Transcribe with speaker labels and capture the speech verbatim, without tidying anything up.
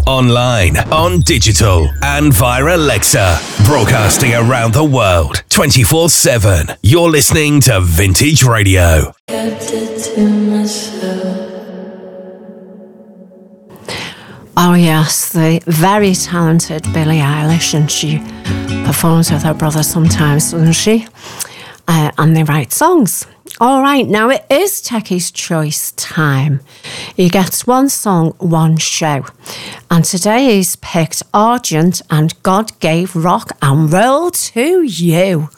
Speaker 1: online, on digital, and via Alexa. Broadcasting around the world, twenty-four seven. You're listening to Vintage Radio.
Speaker 2: Kept it to myself.
Speaker 3: Oh yes, the very talented Billie Eilish, and she performs with her brother sometimes, doesn't she? Uh, and they write songs. All right, now it is Techie's Choice time. He gets one song, one show. And today he's picked Argent and God Gave Rock and Roll to You.